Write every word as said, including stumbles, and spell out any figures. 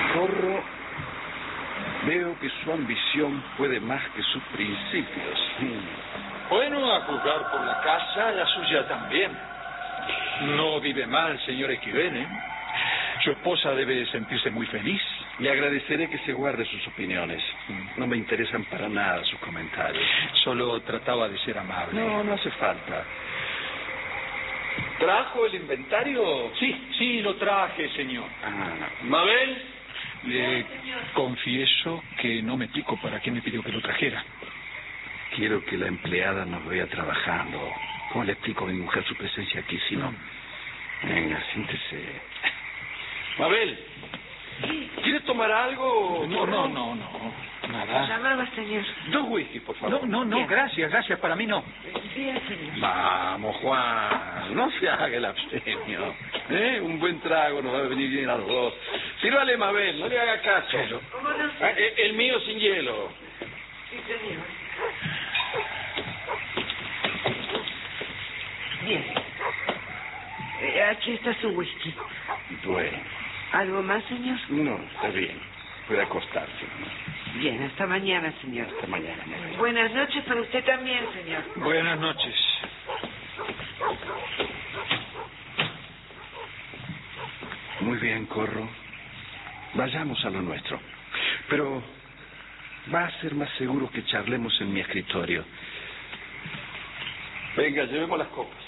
Corro, veo que su ambición puede más que sus principios. Bueno, a juzgar por la casa, la suya también. No vive mal, señor Esquivel, ¿eh? Su esposa debe sentirse muy feliz. Le agradeceré que se guarde sus opiniones. No me interesan para nada sus comentarios. Solo trataba de ser amable. No, no hace falta. ¿Trajo el inventario? Sí, sí, lo traje, señor. Ah, ¿Mabel? Le confieso que no me explico para qué me pidió que lo trajera. Quiero que la empleada nos vea trabajando. ¿Cómo le explico a mi mujer su presencia aquí si no? Venga, siéntese. Mabel, ¿quiere tomar algo? No, no, no, no. Nada. Llamaba, señor. Dos whisky, por favor. No, no, no, gracias, gracias, para mí no. Bien, señor. Vamos, Juan, no se haga el abstemio. ¿Eh? Un buen trago nos va a venir bien a los dos. Sírvale, Mabel, no le haga caso. ¿Cómo no sé? Ah, el, el mío sin hielo. Sí, señor. Bien. Eh, aquí está su whisky. Bueno, ¿Algo más, señor? no, está bien. Puede acostarse. Bien, hasta mañana, señor. Hasta mañana, Mabel. Buenas noches para usted también, señor. Buenas noches. Muy bien, Corro. Vayamos a lo nuestro. Pero va a ser más seguro que charlemos en mi escritorio. Venga, llevemos las copas.